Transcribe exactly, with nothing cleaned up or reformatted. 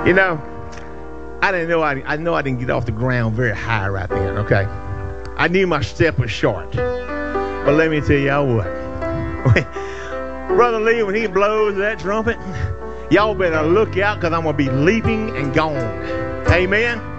You know, I didn't know I, I know I didn't get off the ground very high right then, okay? I knew my step was short. But let me tell y'all what. Brother Lee, when he blows that trumpet, y'all better look out because I'm going to be leaping and gone. Amen?